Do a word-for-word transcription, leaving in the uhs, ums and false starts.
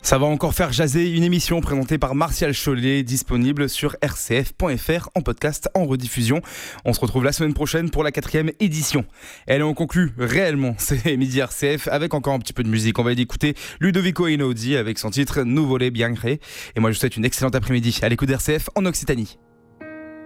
Ça va encore faire jaser, une émission présentée par Martial Chollet, disponible sur r c f point f r en podcast, en rediffusion. On se retrouve la semaine prochaine pour la quatrième édition. Et allez, on conclut réellement, c'est Midi R C F avec encore un petit peu de musique. On va écouter Ludovico Einaudi avec son titre Nous voler bien créé. Et moi je vous souhaite une excellente après-midi à l'écoute d'R C F en Occitanie.